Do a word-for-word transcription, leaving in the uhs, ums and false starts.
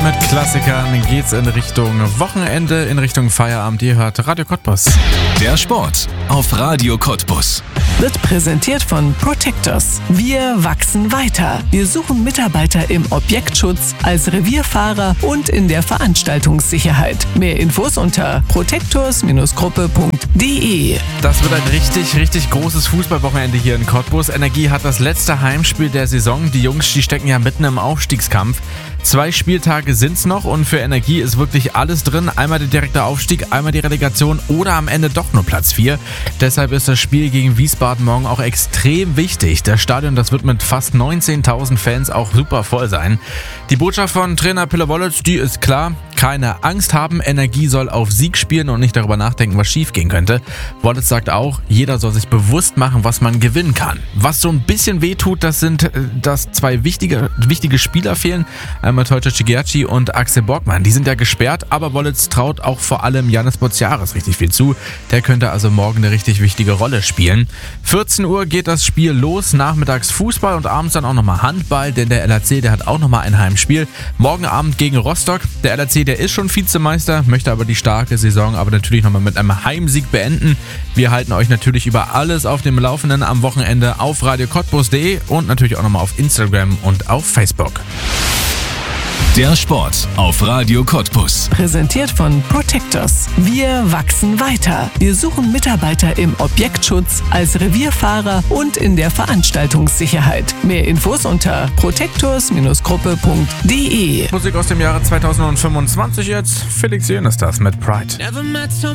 mit Klassikern geht's in Richtung Wochenende, in Richtung Feierabend. Ihr hört Radio Cottbus. Der Sport auf Radio Cottbus. Wird präsentiert von Protectors. Wir wachsen weiter. Wir suchen Mitarbeiter im Objektschutz, als Revierfahrer und in der Veranstaltungssicherheit. Mehr Infos unter protectors Gruppe punkt de. Das wird ein richtig, richtig großes Fußballwochenende hier in Cottbus. Energie hat das letzte Heimspiel der Saison. Die Jungs, die stecken ja mitten im Aufstiegskampf. Zwei Spieltage sind's noch und für Energie ist wirklich alles drin. Einmal der direkte Aufstieg, einmal die Relegation oder am Ende doch nur Platz vier. Deshalb ist das Spiel gegen Wiesbaden morgen auch extrem wichtig. Das Stadion, das wird mit fast neunzehntausend Fans auch super voll sein. Die Botschaft von Trainer Pille Wollitz, die ist klar. Keine Angst haben, Energie soll auf Sieg spielen und nicht darüber nachdenken, was schief gehen könnte. Wollitz sagt auch, jeder soll sich bewusst machen, was man gewinnen kann. Was so ein bisschen wehtut, das sind, dass zwei wichtige, wichtige Spieler fehlen. Einmal Teutscher Cigerci und Axel Borgmann. Die sind ja gesperrt, aber Wollitz traut auch vor allem Janis Boziaris richtig viel zu. Der könnte also morgen eine richtig wichtige Rolle spielen. vierzehn Uhr geht das Spiel los, nachmittags Fußball und abends dann auch nochmal Handball, denn der L R C, der hat auch nochmal ein Heimspiel. Morgen Abend gegen Rostock. Der L R C, der ist schon Vizemeister, möchte aber die starke Saison aber natürlich nochmal mit einem Heimsieg beenden. Wir halten euch natürlich über alles auf dem Laufenden am Wochenende auf radio cottbus punkt de und natürlich auch nochmal auf Instagram und auf Facebook. Der Sport auf Radio Cottbus. Präsentiert von Protectors. Wir wachsen weiter. Wir suchen Mitarbeiter im Objektschutz, als Revierfahrer und in der Veranstaltungssicherheit. Mehr Infos unter protectors Gruppe punkt de. Musik aus dem Jahre zweitausendfünfundzwanzig jetzt. Felix Jönes das mit Pride.